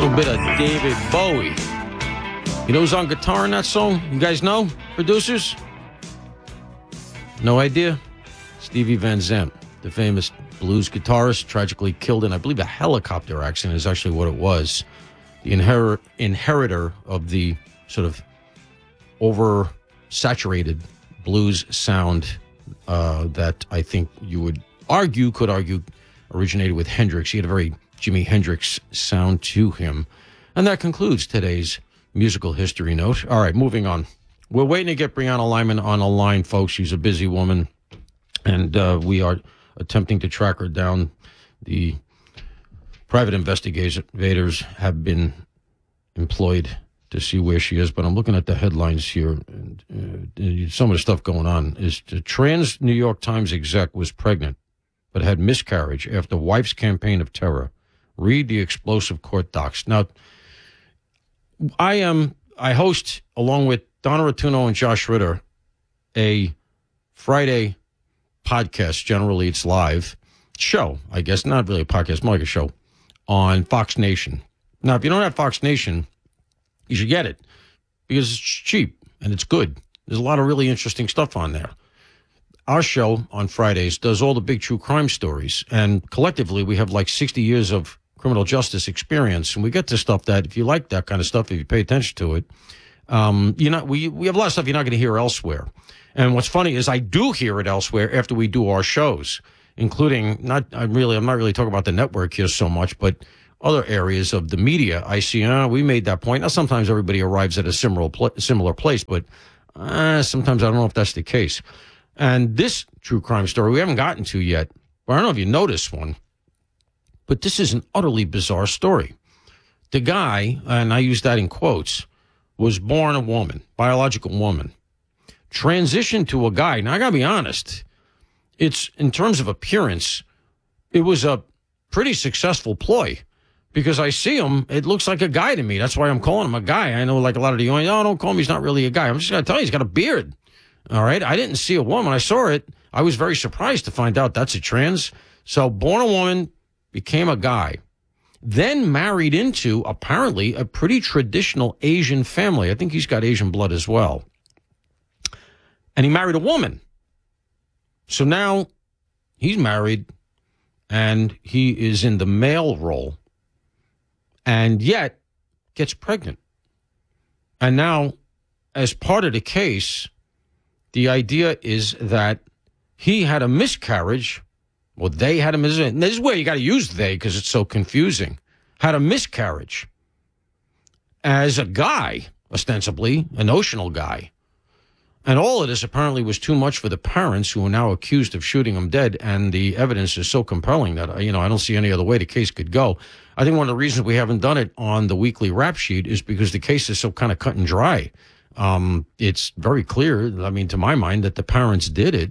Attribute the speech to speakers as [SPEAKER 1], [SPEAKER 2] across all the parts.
[SPEAKER 1] little bit of David Bowie. You know who's on guitar in that song? You guys know? Producers? No idea? Stevie Van Zandt, the famous blues guitarist, tragically killed in, I believe, a helicopter accident is actually what it was. The inheritor of the sort of oversaturated blues sound that I think could argue originated with Hendrix. He had a very Jimi Hendrix sound to him. And that concludes today's musical history note. All right, moving on. We're waiting to get Brianna Lyman on a line, folks. She's a busy woman, and we are attempting to track her down. The private investigators have been employed to see where she is, but I'm looking at the headlines here, and some of the stuff going on is the trans New York Times exec was pregnant, but had miscarriage after wife's campaign of terror. Read the explosive court docs. Now, I host, along with Donna Rotuno and Josh Ritter, a Friday podcast. Generally, it's live show, I guess. Not really a podcast, more like a show on Fox Nation. Now, if you don't have Fox Nation, you should get it because it's cheap and it's good. There's a lot of really interesting stuff on there. Our show on Fridays does all the big true crime stories, and collectively we have like 60 years of criminal justice experience, and we get to stuff that, if you like that kind of stuff, if you pay attention to it, we have a lot of stuff you're not going to hear elsewhere. And what's funny is I do hear it elsewhere after we do our shows, including I'm not really talking about the network here so much, but other areas of the media. I see, we made that point. Now, sometimes everybody arrives at a similar place, but sometimes I don't know if that's the case. And this true crime story we haven't gotten to yet, but I don't know if you noticed one, but this is an utterly bizarre story. The guy, and I use that in quotes, was born a woman, biological woman, transitioned to a guy. Now, I got to be honest, it's, in terms of appearance, it was a pretty successful ploy. Because I see him, it looks like a guy to me. That's why I'm calling him a guy. I know, like a lot of you, don't call him, he's not really a guy. I'm just going to tell you, he's got a beard. All right? I didn't see a woman. I saw it. I was very surprised to find out that's a trans. So, born a woman, became a guy. Then married into, apparently, a pretty traditional Asian family. I think he's got Asian blood as well. And he married a woman. So now he's married, and he is in the male role. And yet gets pregnant. And now, as part of the case, the idea is that he had a miscarriage. Well, they had a miscarriage. This is where you got to use they because it's so confusing. Had a miscarriage as a guy, ostensibly, a notional guy. And all of this apparently was too much for the parents, who are now accused of shooting him dead. And the evidence is so compelling that, I don't see any other way the case could go. I think one of the reasons we haven't done it on the weekly rap sheet is because the case is so kind of cut and dry. It's very clear, to my mind, that the parents did it.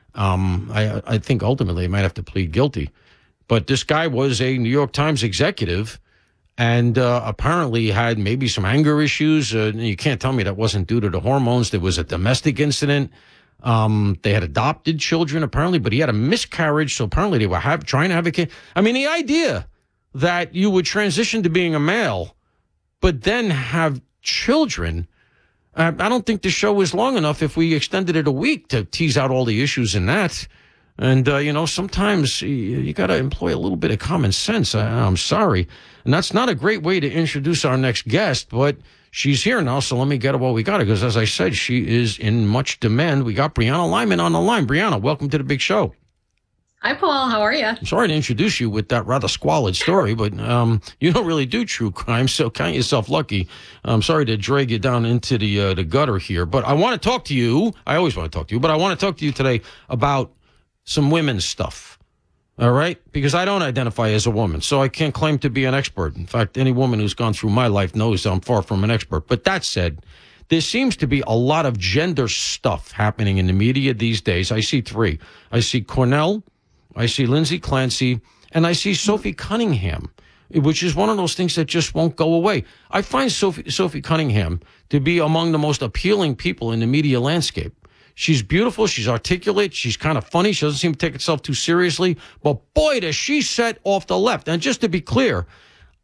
[SPEAKER 1] I think ultimately they might have to plead guilty. But this guy was a New York Times executive and apparently had maybe some anger issues. You can't tell me that wasn't due to the hormones. There was a domestic incident. They had adopted children, apparently, but he had a miscarriage, so apparently they were trying to have a kid. The idea that you would transition to being a male, but then have children, I don't think the show was long enough if we extended it a week to tease out all the issues in that. And, sometimes you got to employ a little bit of common sense. I'm sorry. And that's not a great way to introduce our next guest, but she's here now, so let me get her what we got her, because as I said, she is in much demand. We got Brianna Lyman on the line. Brianna, welcome to the big show.
[SPEAKER 2] Hi, Paul. How are you?
[SPEAKER 1] I'm sorry to introduce you with that rather squalid story, but you don't really do true crime, so count yourself lucky. I'm sorry to drag you down into the gutter here, but I want to talk to you. I always want to talk to you, but I want to talk to you today about some women's stuff, all right? Because I don't identify as a woman, so I can't claim to be an expert. In fact, any woman who's gone through my life knows I'm far from an expert. But that said, there seems to be a lot of gender stuff happening in the media these days. I see three. I see Cornell, I see Lindsay Clancy, and I see Sophie Cunningham, which is one of those things that just won't go away. I find Sophie Cunningham to be among the most appealing people in the media landscape. She's beautiful. She's articulate. She's kind of funny. She doesn't seem to take herself too seriously. But boy, does she set off the left. And just to be clear,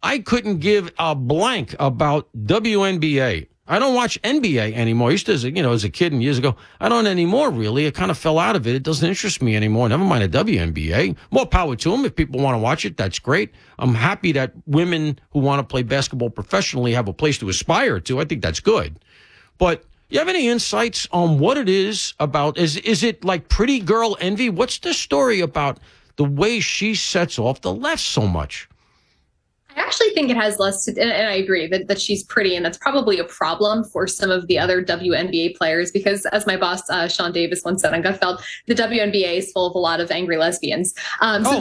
[SPEAKER 1] I couldn't give a blank about WNBA. I don't watch NBA anymore. I used to, as a kid and years ago. I don't anymore, really. It kind of fell out of it. It doesn't interest me anymore. Never mind a WNBA. More power to them. If people want to watch it, that's great. I'm happy that women who want to play basketball professionally have a place to aspire to. I think that's good. But you have any insights on what it is about? Is it like pretty girl envy? What's the story about the way she sets off the left so much?
[SPEAKER 2] I actually think it has less to, and I agree that she's pretty, and that's probably a problem for some of the other WNBA players because, as my boss Sean Davis once said on Gutfeld, the WNBA is full of a lot of angry lesbians. So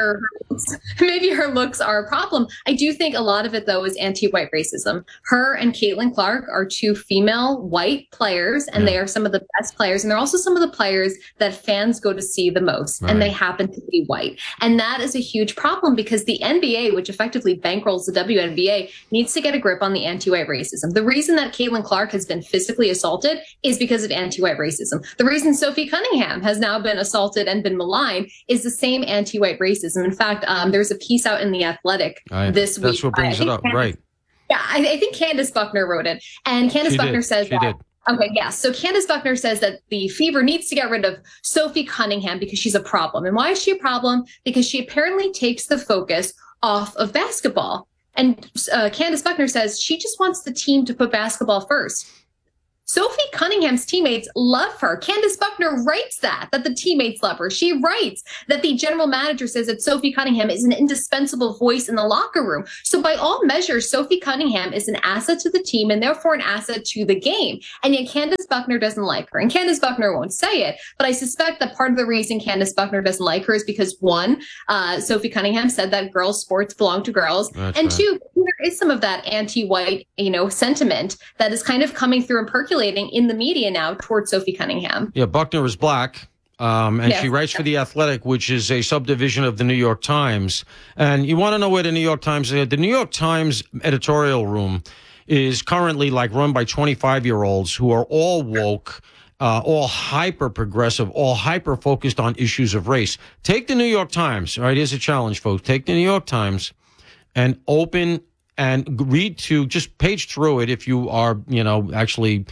[SPEAKER 2] maybe her looks are a problem. I do think a lot of it though is anti-white racism. Her and Caitlin Clark are two female white players, and they are some of the best players, and they're also some of the players that fans go to see the most, and they happen to be white, and that is a huge problem because the NBA, which effectively bankrolls the WNBA, needs to get a grip on the anti-white racism. The reason that Caitlin Clark has been physically assaulted is because of anti-white racism. The reason Sophie Cunningham has now been assaulted and been maligned is the same anti-white racism. In fact, there's a piece out in The Athletic this week.
[SPEAKER 1] That's what brings it up, right?
[SPEAKER 2] Yeah, I think Candace Buckner wrote it. And Candace Buckner says that. Okay, yeah. So Candace Buckner says that the Fever needs to get rid of Sophie Cunningham because she's a problem. And why is she a problem? Because she apparently takes the focus off of basketball. And Candace Buckner says she just wants the team to put basketball first. Sophie Cunningham's teammates love her. Candace Buckner writes that the teammates love her. She writes that the general manager says that Sophie Cunningham is an indispensable voice in the locker room. So by all measures, Sophie Cunningham is an asset to the team and therefore an asset to the game. And yet Candace Buckner doesn't like her. And Candace Buckner won't say it, but I suspect that part of the reason Candace Buckner doesn't like her is because one, Sophie Cunningham said that girls' sports belong to girls. That's and right. Two, there is some of that anti-white, sentiment that is kind of coming through and percolating in the media now towards Sophie Cunningham.
[SPEAKER 1] Yeah, Buckner is black, and she writes for The Athletic, which is a subdivision of the New York Times. And you want to know where the New York Times is? The New York Times editorial room is currently run by 25-year-olds who are all woke, all hyper-progressive, all hyper-focused on issues of race. Take the New York Times. All right, here's a challenge, folks. Take the New York Times and open and read just page through it if you are, actually...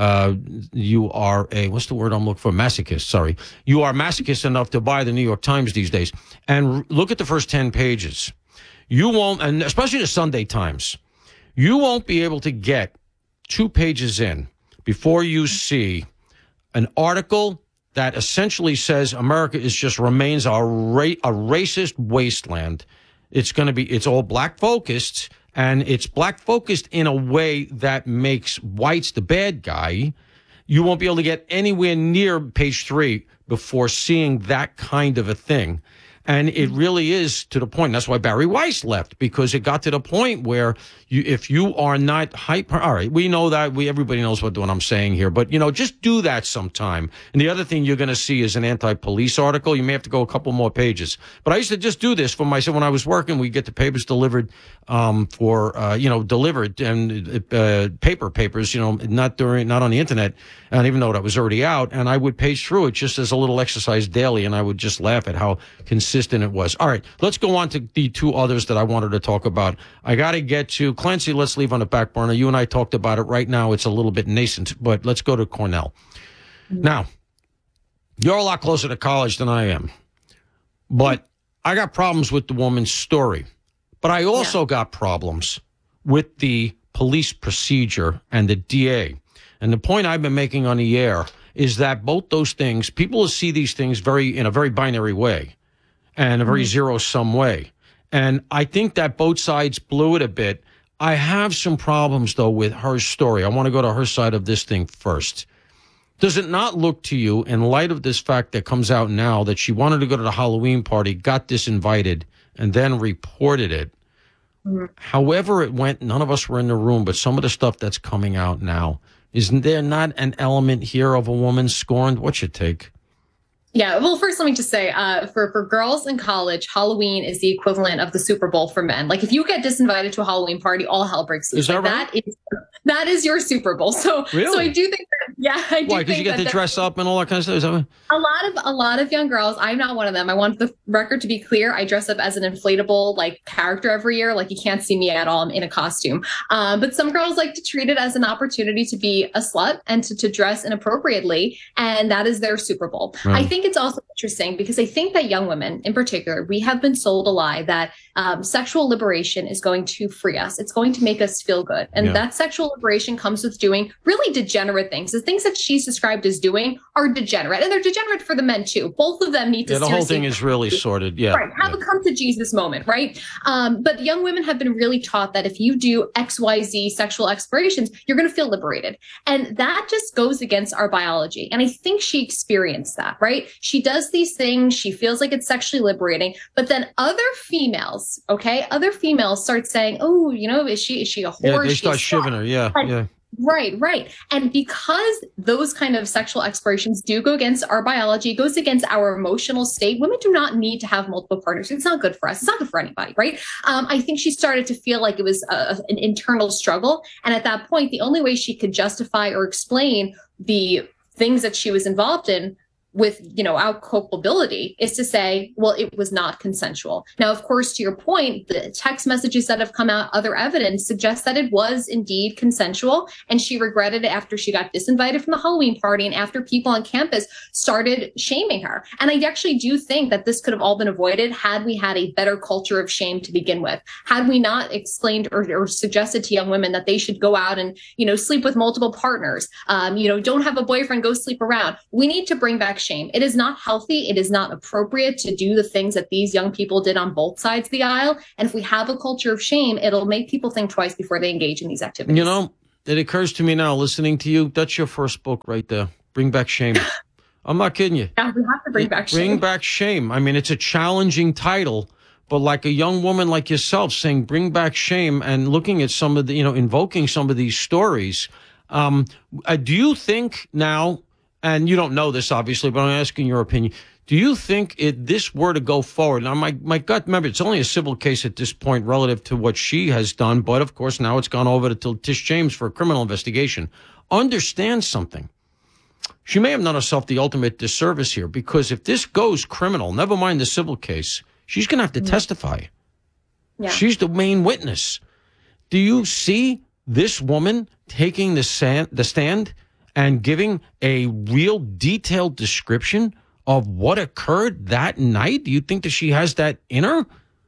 [SPEAKER 1] you are what's the word I'm looking for? Masochist. Sorry. You are masochist enough to buy the New York Times these days and look at the first 10 pages. You won't, and especially the Sunday Times, you won't be able to get 2 pages in before you see an article that essentially says America remains a racist wasteland. It's all black focused. And it's black focused in a way that makes whites the bad guy. You won't be able to get anywhere near page 3 before seeing that kind of a thing. And it really is to the point. That's why Barry Weiss left, because it got to the point where if you are not hyper, all right, we know that everybody knows what I'm saying here, but just do that sometime. And the other thing you're going to see is an anti-police article. You may have to go a couple more pages, but I used to just do this for myself when I was working. We get the papers delivered, delivered and papers, not on the internet. And even though that was already out, and I would page through it just as a little exercise daily, and I would just laugh at how consistent it was. All right, let's go on to the 2 others that I wanted to talk about. I got to get to Clancy. Let's leave on the back burner. You and I talked about it. Right now, it's a little bit nascent, but let's go to Cornell. Now, you're a lot closer to college than I am, but I got problems with the woman's story. But I also got problems with the police procedure and the DA. And the point I've been making on the air is that both those things, people see these things in a very binary way and a very zero-sum way. And I think that both sides blew it a bit. I have some problems, though, with her story. I want to go to her side of this thing first. Does it not look to you, in light of this fact that comes out now, that she wanted to go to the Halloween party, got disinvited, and then reported it? However it went, none of us were in the room, but some of the stuff that's coming out now, isn't there not an element here of a woman scorned? What's your take?
[SPEAKER 2] Yeah, well, first, let me just say, for girls in college, Halloween is the equivalent of the Super Bowl for men. If you get disinvited to a Halloween party, all hell breaks loose.
[SPEAKER 1] Is that right?
[SPEAKER 2] That is your Super Bowl. So,
[SPEAKER 1] really?
[SPEAKER 2] So I do think that, yeah, I do.
[SPEAKER 1] Why? Because you get to dress up and all that kind of stuff.
[SPEAKER 2] A lot of young girls. I'm not one of them. I want the record to be clear. I dress up as an inflatable like character every year. Like you can't see me at all. I'm in a costume. But some girls like to treat it as an opportunity to be a slut and to dress inappropriately, and that is their Super Bowl. Right. I think it's also interesting because I think that young women, in particular, we have been sold a lie that sexual liberation is going to free us. It's going to make us feel good, and that sexual liberation comes with doing really degenerate things. The things that she's described as doing are degenerate, and they're degenerate for the men too. Both of them need to.
[SPEAKER 1] The whole thing is really sorted. Yeah,
[SPEAKER 2] right. Have a come to Jesus moment, right? But young women have been really taught that if you do XYZ sexual explorations, you're going to feel liberated, and that just goes against our biology. And I think she experienced that, right? She does these things. She feels like it's sexually liberating, but then other females start saying, "Oh, you know, is she a whore?"
[SPEAKER 1] Yeah, they start shivving her. Yeah.
[SPEAKER 2] Right. And because those kind of sexual explorations do go against our biology, goes against our emotional state, women do not need to have multiple partners. It's not good for us. It's not good for anybody, right? I think she started to feel like it was an internal struggle. And at that point, the only way she could justify or explain the things that she was involved in with, our culpability is to say, well, it was not consensual. Now, of course, to your point, the text messages that have come out, other evidence suggests that it was indeed consensual. And she regretted it after she got disinvited from the Halloween party and after people on campus started shaming her. And I actually do think that this could have all been avoided had we had a better culture of shame to begin with. Had we not explained or suggested to young women that they should go out and, sleep with multiple partners, don't have a boyfriend, go sleep around. We need to bring back shame. It is not healthy. It is not appropriate to do the things that these young people did on both sides of the aisle. And if we have a culture of shame, it'll make people think twice before they engage in these activities.
[SPEAKER 1] It occurs to me now, listening to you, that's your first book right there. Bring Back Shame. I'm not kidding you.
[SPEAKER 2] Yeah, we have to bring back shame.
[SPEAKER 1] Bring Back Shame. I mean, it's a challenging title, but like a young woman like yourself saying, bring back shame and looking at some of the, invoking some of these stories. Do you think now, and you don't know this, obviously, but I'm asking your opinion. Do you think if this were to go forward? Now, my gut, remember, it's only a civil case at this point relative to what she has done. But, of course, now it's gone over to Tish James for a criminal investigation. Understand something. She may have done herself the ultimate disservice here, because if this goes criminal, never mind the civil case, she's going to have to testify. Yeah. She's the main witness. Do you see this woman taking the stand and giving a real detailed description of what occurred that night? Do you think that she has that in her?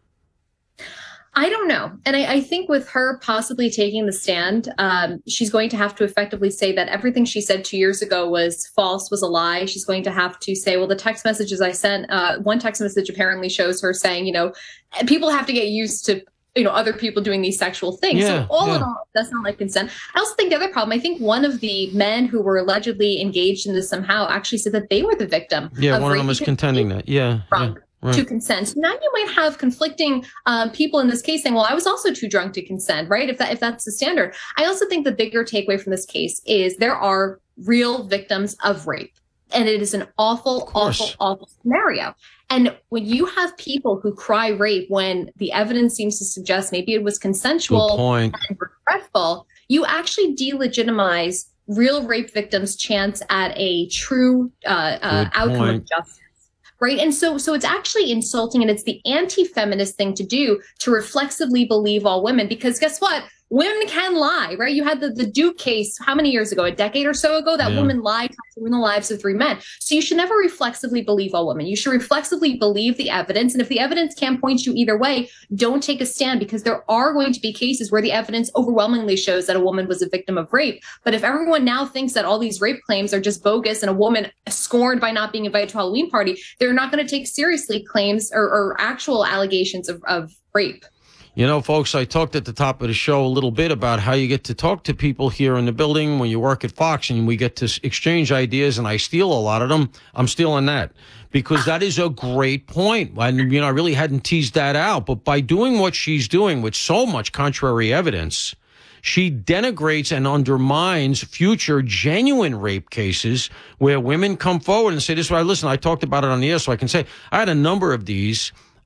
[SPEAKER 2] I don't know. And I think with her possibly taking the stand, she's going to have to effectively say that everything she said 2 years ago was false, was a lie. She's going to have to say, well, the text messages I sent, one text message apparently shows her saying, people have to get used to other people doing these sexual things. Yeah, so all in all, that's not like consent. I also think the other problem, I think one of the men who were allegedly engaged in this somehow actually said that they were the victim.
[SPEAKER 1] Yeah, one of them was contending that. Yeah.
[SPEAKER 2] Right. To consent. So now you might have conflicting people in this case saying, well, I was also too drunk to consent, right? If that's the standard. I also think the bigger takeaway from this case is there are real victims of rape. And it is an awful scenario. And when you have people who cry rape when the evidence seems to suggest maybe it was consensual and regretful, you actually delegitimize real rape victims' chance at a true outcome of justice. Right. And so it's actually insulting, and it's the anti-feminist thing to do to reflexively believe all women, because guess what? Women can lie, right? You had the Duke case, how many years ago? A decade or so ago, that woman lied to ruin the lives of 3 men. So you should never reflexively believe all women. You should reflexively believe the evidence. And if the evidence can't point you either way, don't take a stand, because there are going to be cases where the evidence overwhelmingly shows that a woman was a victim of rape. But if everyone now thinks that all these rape claims are just bogus and a woman scorned by not being invited to a Halloween party, they're not going to take seriously claims or actual allegations of rape.
[SPEAKER 1] Folks, I talked at the top of the show a little bit about how you get to talk to people here in the building when you work at Fox, and we get to exchange ideas, and I steal a lot of them. I'm stealing that because that is a great point. I really hadn't teased that out, but by doing what she's doing with so much contrary evidence, she denigrates and undermines future genuine rape cases where women come forward and say, this is why, listen, I talked about it on the air, so I can say I had a number of these.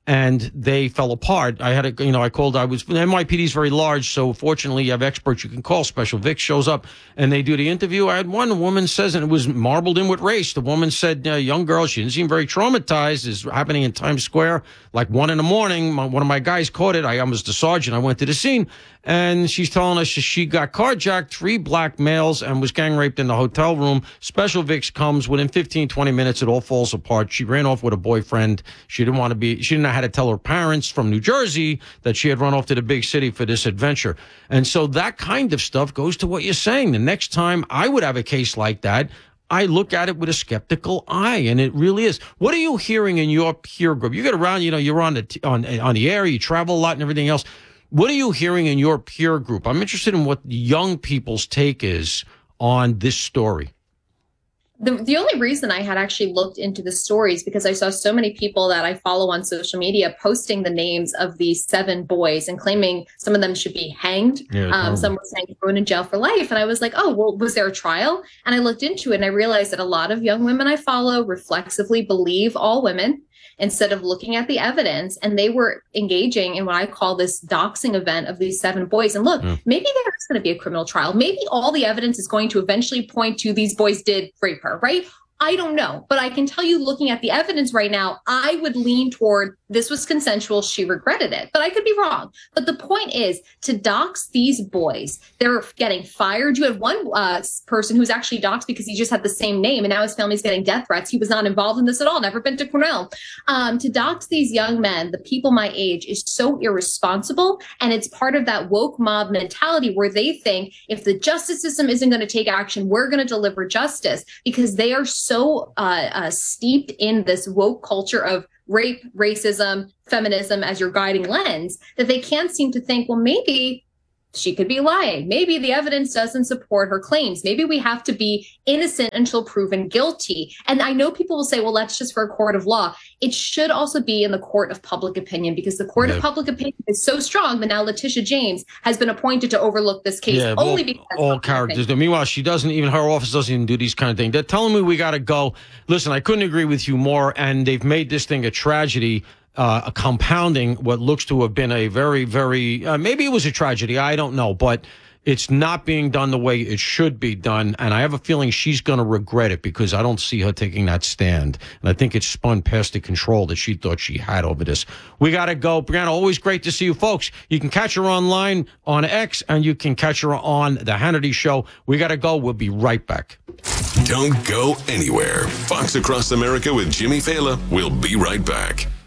[SPEAKER 1] and they fell apart. I had I called, NYPD is very large, so fortunately you have experts you can call. Special Vic shows up and they do the interview. I had one woman says, and it was marbled in with race. The woman said, young girl, she didn't seem very traumatized. Is happening in Times Square, like 1 a.m. One of my guys caught it. I was the sergeant. I went to the scene, and she's telling us she got carjacked, 3 black males, and was gang raped in the hotel room. Special Vic's comes within 15, 20 minutes. It all falls apart. She ran off with a boyfriend. She didn't know how to tell her parents from New Jersey that she had run off to the big city for this adventure. And so that kind of stuff goes to what you're saying. The next time I would have a case like that, I look at it with a skeptical eye, and it really is. What are you hearing in your peer group? You get around, you're on the air, you travel a lot and everything else. What are you hearing in your peer group? I'm interested in what young people's take is on this story.
[SPEAKER 2] The only reason I had actually looked into the stories because I saw so many people that I follow on social media posting the names of these 7 boys and claiming some of them should be hanged. Some were saying thrown in jail for life. And I was like, oh, well, was there a trial? And I looked into it and I realized that a lot of young women I follow reflexively believe all women instead of looking at the evidence. And they were engaging in what I call this doxing event of these 7 boys. And look, maybe there's going to be a criminal trial. Maybe all the evidence is going to eventually point to these boys did rape her, right? I don't know, but I can tell you looking at the evidence right now, I would lean toward this was consensual. She regretted it, but I could be wrong. But the point is to dox these boys. They're getting fired. You had one person who's actually doxed because he just had the same name and now his family's getting death threats. He was not involved in this at all. Never been to Cornell. To dox these young men, the people my age, is so irresponsible. And it's part of that woke mob mentality where they think if the justice system isn't going to take action, we're going to deliver justice because they are so steeped in this woke culture of rape, racism, feminism as your guiding lens that they can't seem to think, well, maybe she could be lying. Maybe the evidence doesn't support her claims. Maybe we have to be innocent until proven guilty. And I know people will say, well, that's just for a court of law. It should also be in the court of public opinion because the court of public opinion is so strong that now Letitia James has been appointed to overlook this case only because
[SPEAKER 1] all characters do. Meanwhile, her office doesn't even do these kind of things. They're telling me we got to go. Listen, I couldn't agree with you more. And they've made this thing a tragedy. Compounding what looks to have been a very, very, maybe it was a tragedy, I don't know, but it's not being done the way it should be done, and I have a feeling she's going to regret it because I don't see her taking that stand, and I think it's spun past the control that she thought she had over this. We got to go. Brianna, always great to see you folks. You can catch her online on X, and you can catch her on The Hannity Show. We got to go. We'll be right back.
[SPEAKER 3] Don't go anywhere. Fox Across America with Jimmy Fallon. We'll be right back.